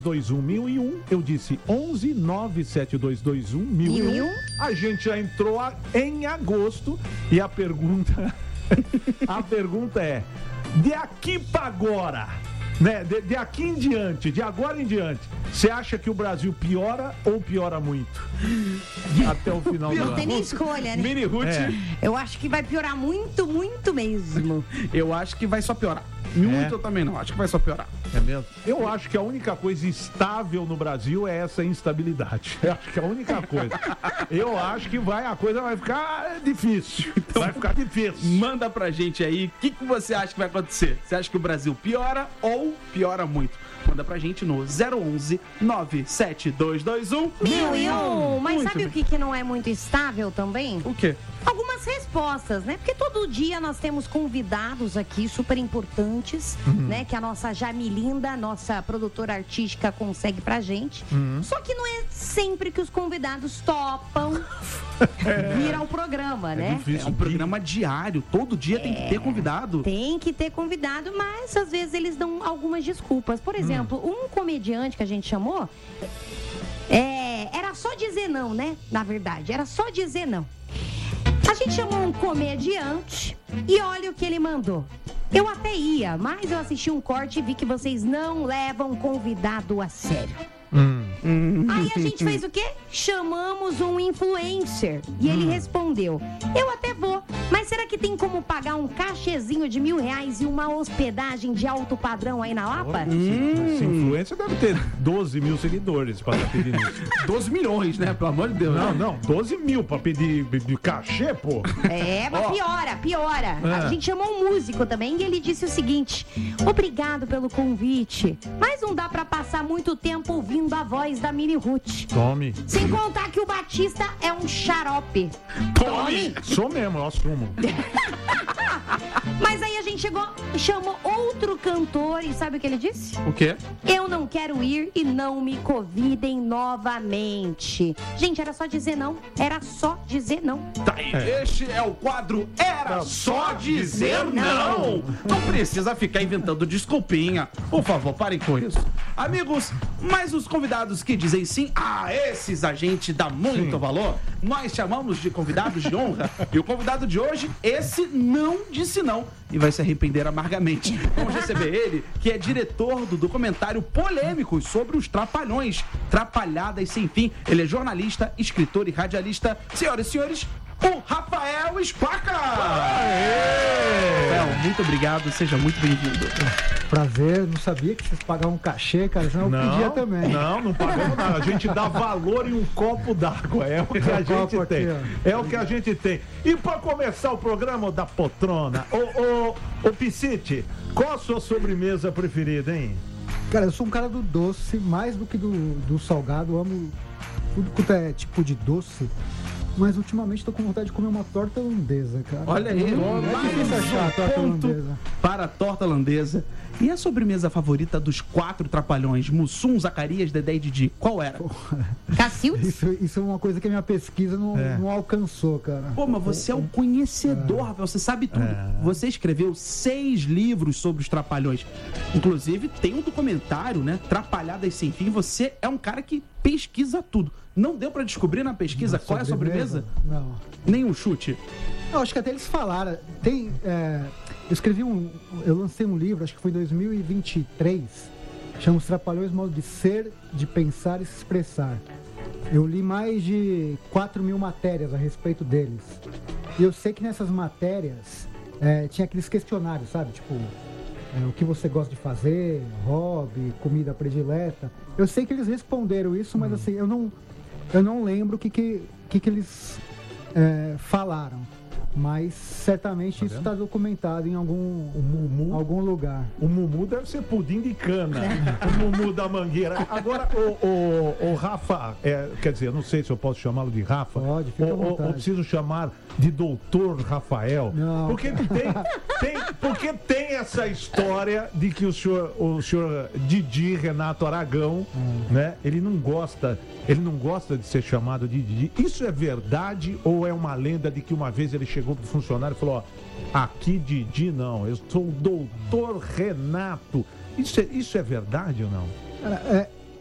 1001, eu disse 11 97221 1001. A gente já entrou em agosto e a pergunta é: de aqui para agora, né? De aqui em diante, de agora em diante, você acha que o Brasil piora ou piora muito? Até o final do ano. Não tem nem escolha, né? Mini Ruth. Eu acho que vai piorar muito, muito mesmo. Eu acho que vai só piorar. Muito eu também não, acho que vai só piorar. É mesmo? Eu acho que a única coisa estável no Brasil é essa instabilidade. Eu acho que é a única coisa. Eu acho que a coisa vai ficar difícil. Então, vai ficar difícil. Manda pra gente aí, o que você acha que vai acontecer? Você acha que o Brasil piora ou piora muito? Manda pra gente no 011 97221 1001. Mas Muito sabe bem. o que não é muito estável também? O quê? Algumas respostas, né? Porque todo dia nós temos convidados aqui super importantes, né? Que a nossa Jamilinda, nossa produtora artística, consegue pra gente. Só que não é sempre que os convidados topam vir ao programa, né? É um programa diário, todo dia tem que ter convidado. Tem que ter convidado, mas às vezes eles dão algumas desculpas. Por exemplo, um comediante que a gente chamou, era só dizer não, né? Na verdade, era só dizer não. A gente chamou um comediante e olha o que ele mandou. Eu até ia, mas eu assisti um corte e vi que vocês não levam convidado a sério. Aí a gente fez o quê? Chamamos um influencer. E ele respondeu: eu até vou, mas será que tem como pagar um cachezinho de R$1.000 e uma hospedagem de alto padrão aí na Lapa? Esse influencer deve ter 12 mil seguidores para pedir isso. 12 milhões, né? Pelo amor de Deus. Não, 12 mil para pedir de cachê, pô. Mas piora. A gente chamou um músico também e ele disse o seguinte: obrigado pelo convite, mas não dá pra passar muito tempo ouvindo a voz da Mini Ruth. Tome. Sem contar que o Batista é um xarope. Sou mesmo, eu assumo. Mas aí a gente chamou outro cantor e sabe o que ele disse? O quê? Eu não quero ir e não me convidem novamente. Gente, era só dizer não. Era só dizer não. Tá aí, este é o quadro Era Só Dizer Não. Não precisa ficar inventando desculpinha. Por favor, parem com isso. Amigos, mas os convidados que dizem sim, esses a gente dá muito valor. Nós chamamos de convidados de honra. E o convidado de hoje, esse não disse não e vai se arrepender amargamente. Vamos receber ele, que é diretor do documentário Polêmicos sobre os Trapalhões, Trapalhadas Sem Fim. Ele é jornalista, escritor e radialista. Senhoras e senhores, o Rafael Spaca! Rafael, muito obrigado, seja muito bem-vindo. Prazer, não sabia que vocês pagavam um cachê, cara, senão eu podia também. Não pagamos nada. A gente dá valor em um copo d'água. É o que a gente tem. É o que a gente tem. E para começar o programa da poltrona, ô Piscite, qual a sua sobremesa preferida, hein? Cara, eu sou um cara do doce, mais do que do salgado. Eu amo tudo quanto é tipo de doce. Mas ultimamente tô com vontade de comer uma torta holandesa, cara. Olha aí, difícil achar a torta holandesa. Para a torta holandesa. E a sobremesa favorita dos 4 trapalhões? Mussum, Zacarias, Dedé e Didi. Qual era? Cacildes? Isso é uma coisa que a minha pesquisa não alcançou, cara. Pô, mas você é um conhecedor, Rafael. Você sabe tudo. Você escreveu 6 livros sobre os trapalhões. Inclusive, tem um documentário, né? Trapalhadas Sem Fim. Você é um cara que pesquisa tudo. Não deu pra descobrir na pesquisa qual é a sobremesa? Não. Nenhum chute? Eu acho que até eles falaram. Eu lancei um livro, acho que foi em 2023, chama Os Trapalhões, Modo de Ser, de Pensar e Se Expressar. Eu li mais de 4.000 matérias a respeito deles. E eu sei que nessas matérias tinha aqueles questionários, sabe? Tipo, o que você gosta de fazer, hobby, comida predileta. Eu sei que eles responderam isso, mas assim, eu não lembro o que eles falaram. Mas certamente isso está documentado em algum lugar. O Mumu deve ser pudim de cana. O Mumu da Mangueira. Agora, o Rafa, quer dizer, eu não sei se eu posso chamá-lo de Rafa. Pode, fica à vontade. Ou preciso chamar de Doutor Rafael. Não. Porque tem essa história de que o senhor Didi, Renato Aragão, né? Ele não gosta de ser chamado de Didi. Isso é verdade ou é uma lenda de que uma vez ele chegou pro funcionário e falou: aqui Didi não, eu sou o Doutor Renato. Isso é verdade ou não? Cara,